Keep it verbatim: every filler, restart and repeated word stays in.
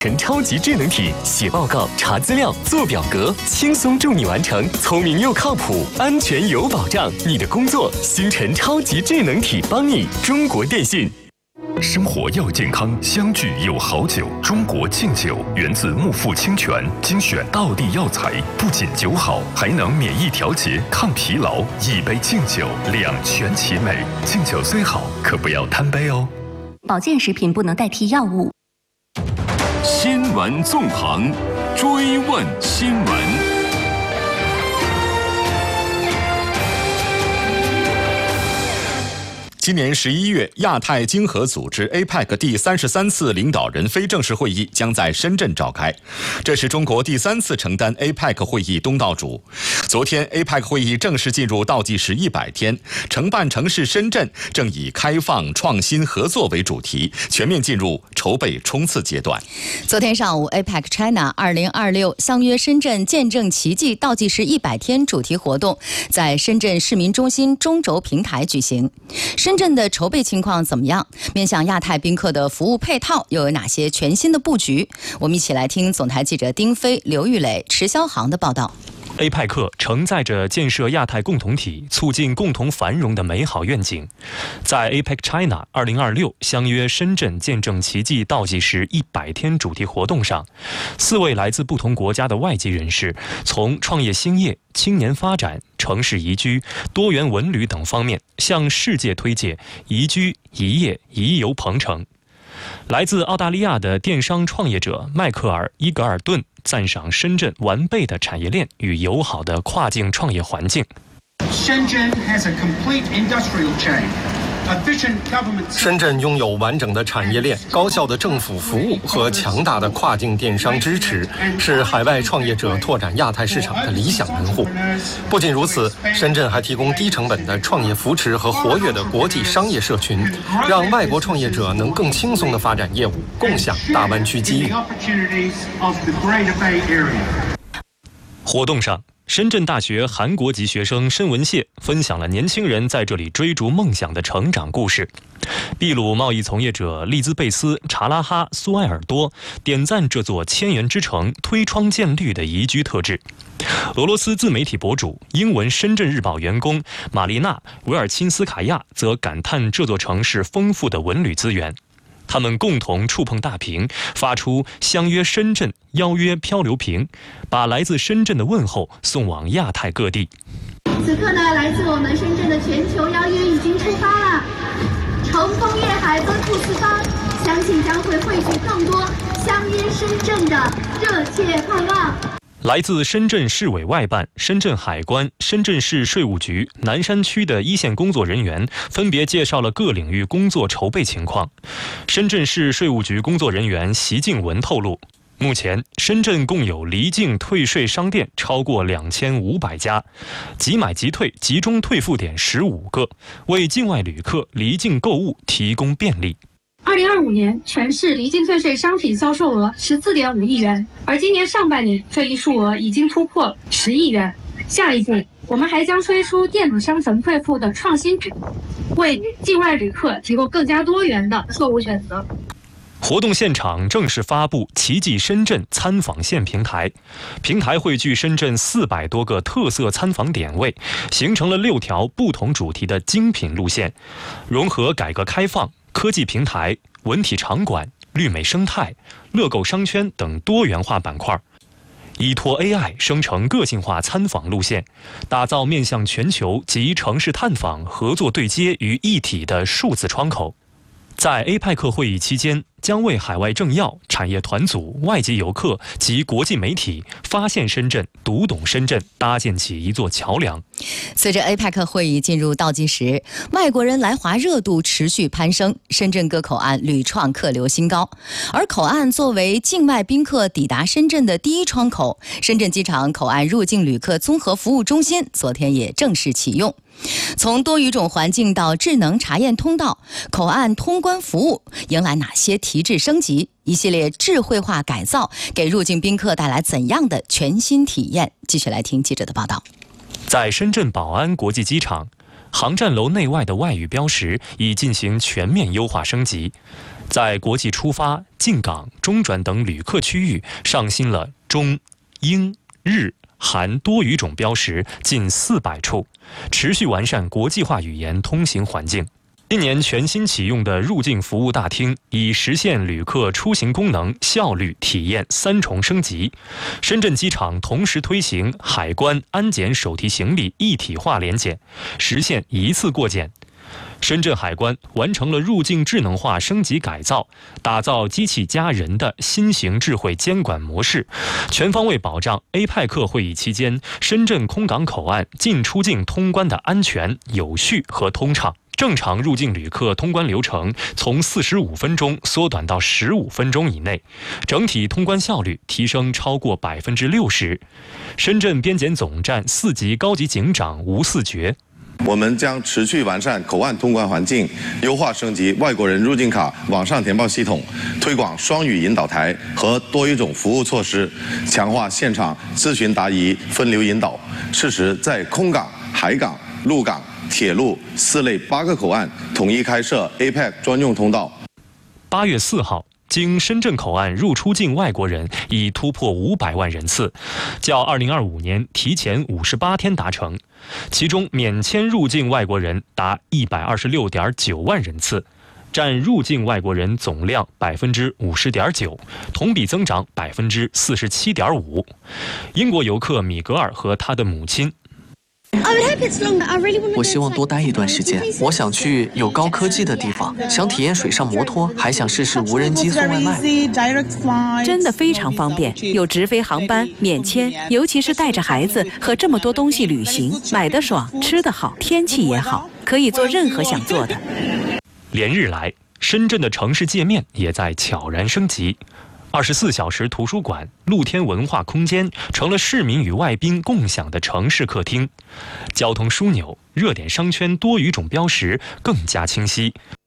成超级智能体，写报告、查资料、做表格，轻松助你完成，聪明又靠谱，安全有保障。你的工作，星辰超级智能体帮你。中国电信。 生活要健康，相聚有好酒。中国敬酒源自木富清泉，精选道地药材，不仅酒好，还能免疫调节、抗疲劳。一杯敬酒，两全其美。敬酒虽好，可不要贪杯哦。 保健食品不能代替药物。 新闻纵横，追问新闻。 今年十一月，亚太经合组织 A P E C 第三十三次领导人非正式会议将在深圳召开，这是中国第三次承担 A P E C 会议东道主。昨天 A P E C 会议正式进入倒计时一百天，承办城市深圳正以开放、创新、合作为主题，全面进入筹备冲刺阶段。 昨天上午 A P E C China 二零二六相约深圳见证奇迹倒计时一百天主题活动在深圳市民中心中轴平台举行。深圳的筹备情况怎么样？面向亚太宾客的服务配套又有哪些全新的布局？我们一起来听总台记者丁飞、刘玉磊、迟霄航的报道。 A P E C 承载着建设亚太共同体、促进共同繁荣的美好愿景。在 A P E C China 二零二六相约深圳见证奇迹倒计时一百天主题活动上，四位来自不同国家的外籍人士，从创业兴业、青年发展、城市宜居、多元文旅等方面，向世界推介宜居、宜业、宜游鹏程。来自澳大利亚的电商创业者迈克尔·伊格尔顿赞赏深圳完备的产业链与友好的跨境创业环境。 Shenzhen has a complete industrial chain. 深圳拥有完整的产业链、高效的政府服务和强大的跨境电商支持，是海外创业者拓展亚太市场的理想门户。不仅如此，深圳还提供低成本的创业扶持和活跃的国际商业社群，让外国创业者能更轻松地发展业务，共享大湾区机遇。 活动上，深圳大学韩国籍学生申文燮分享了年轻人在这里追逐梦想的成长故事。秘鲁贸易从业者利兹贝斯·查拉哈苏埃尔多点赞这座千元之城推窗见绿的宜居特质。俄罗斯自媒体博主、英文《深圳日报》员工玛丽娜·维尔钦斯卡亚则感叹这座城市丰富的文旅资源。他们共同触碰大屏，发出相约深圳，邀约漂流瓶，把来自深圳的问候送往亚太各地。 此刻呢，来自我们深圳的全球邀约已经出发了，乘风越海，奔赴四方，相信将会汇聚更多相约深圳的热切盼望。 来自深圳市委外办、深圳海关、深圳市税务局、南山区的一线工作人员分别介绍了各领域工作筹备情况。深圳市税务局工作人员席静文透露，目前深圳共有离境退税商店超过两千五百家，即买即退集中退付点十五个，为境外旅客离境购物提供便利。 二零二五年全市离境退税商品销售额十四点五亿元，而今年上半年这一数额已经突破十亿元。下一步，我们还将推出电子商城退付的创新举动，为境外旅客提供更加多元的购物选择。 活动现场正式发布奇迹深圳参访线平台，平台汇聚深圳四百多个特色参访点位，形成了六条不同主题的精品路线，融合改革开放、科技平台、文体场馆、绿美生态、乐购商圈等多元化板块，依托 A I 生成个性化参访路线，打造面向全球及城市探访合作对接于一体的数字窗口。在 A P E C 会议期间，将为海外政要、产业团组、外籍游客及国际媒体发现深圳、读懂深圳搭建起一座桥梁。 随着 A P E C 会议进入倒计时，外国人来华热度持续攀升，深圳各口岸屡创客流新高。而口岸作为境外宾客抵达深圳的第一窗口，深圳机场口岸入境旅客综合服务中心昨天也正式启用。从多语种环境到智能查验通道，口岸通关服务迎来哪些提质升级？一系列智慧化改造给入境宾客带来怎样的全新体验？继续来听记者的报道。 在深圳宝安国际机场，航站楼内外的外语标识已进行全面优化升级。 在国际出发、进港、中转等旅客区域上新了中、英、日、韩多语种标识近四百处，持续完善国际化语言通行环境。今年全新启用的入境服务大厅，以实现旅客出行功能、效率、体验三重升级。深圳机场同时推行海关、安检手提行李一体化联检，实现一次过检。深圳海关完成了入境智能化升级改造，打造机器加人的新型智慧监管模式，全方位保障 A P E C 会议期间深圳空港口岸进出境通关的安全、有序和通畅。正常入境旅客通关流程从四十五分钟缩短到十五分钟以内，整体通关效率提升超过百分之六十。深圳边检总站四级高级警长吴四觉。 我们将持续完善口岸通关环境，优化升级外国人入境卡网上填报系统，推广双语引导台和多语种服务措施，强化现场咨询答疑分流引导，适时在空港、海港、陆港、铁路四类八个口岸统一开设 A P E C 专用通道。 八月四号。经深圳口岸入出境外国人已突破五百万人次，较二零二五年提前五十八天达成。其中免签入境外国人达一百二十六点九万人次，占入境外国人总量百分之五十点九，同比增长百分之四十七点五。英国游客米格尔和他的母亲。 我希望多待一段时间，我想去有高科技的地方，想体验水上摩托，还想试试无人机送外卖。 真的非常方便，有直飞航班、免签，尤其是带着孩子和这么多东西旅行，买得爽，吃得好，天气也好，可以做任何想做的。 连日来，深圳的城市界面也在悄然升级。二十四小时图书馆、露天文化空间成了市民与外宾共享的城市客厅，交通枢纽、热点商圈多语种标识更加清晰。